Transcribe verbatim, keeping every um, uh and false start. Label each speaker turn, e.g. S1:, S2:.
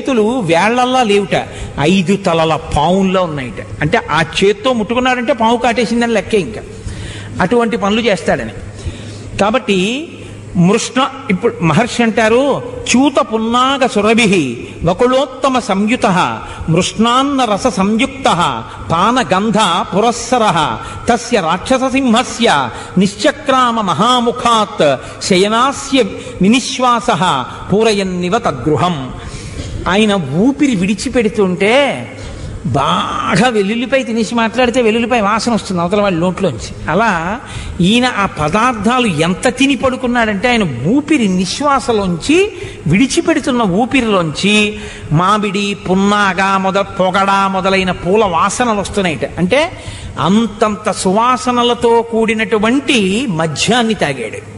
S1: చేతులు వేళ్లల్లా లేవుట, ఐదు తలల పావుల్లో ఉన్నాయిట. అంటే ఆ చేత్తో ముట్టుకున్నాడంటే పావు కాటేసిందని లెక్కే. ఇంకా అటువంటి పనులు చేస్తాడని. కాబట్టి మృష్ణ ఇప్పుడు మహర్షి అంటారు, చ్యూత పున్నాగ సురభి వకుళోత్తమ సంయుత మృష్ణాన్న రస సంయుక్త పానగంధ పురస్సర తస్య రాక్షస సింహస్య నిశ్చక్రామ మహాముఖాత్ శయనాస్య వినిశ్వాస పూరయన్నివ తద్గృహం. ఆయన ఊపిరి విడిచిపెడుతుంటే బాగా వెల్లుల్లిపై తినేసి మాట్లాడితే వెల్లుల్లిపై వాసన వస్తుంది అవతల వాళ్ళ నోట్లోంచి. అలా ఈయన ఆ పదార్థాలు ఎంత తిని పడుకున్నాడంటే ఆయన ఊపిరి నిశ్వాసలోంచి విడిచిపెడుతున్న ఊపిరిలోంచి మామిడి పున్నాగా మొద పొగడ మొదలైన పూల వాసనలు వస్తున్నాయిట. అంటే అంతంత సువాసనలతో కూడినటువంటి మద్యాన్ని తాగాడు.